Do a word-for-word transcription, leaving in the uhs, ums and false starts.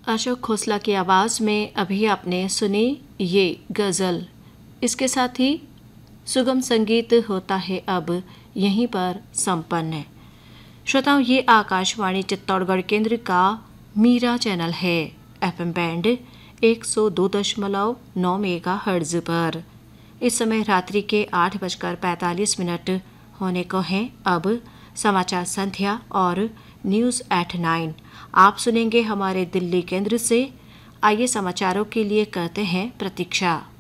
अशोक खोसला की आवाज़ में अभी आपने सुनी ये गज़ल। इसके साथ ही सुगम संगीत होता है अब यहीं पर संपन्न। श्रोताओं, ये आकाशवाणी चित्तौड़गढ़ केंद्र का मीरा चैनल है, एफएम बैंड एक सौ दो दशमलव नौ मेगा हर्ट्ज पर। इस समय रात्रि के आठ बजकर पैंतालीस मिनट होने को हैं। अब समाचार संध्या और न्यूज़ एट नाइन आप सुनेंगे हमारे दिल्ली केंद्र से। आइए समाचारों के लिए करते हैं प्रतीक्षा।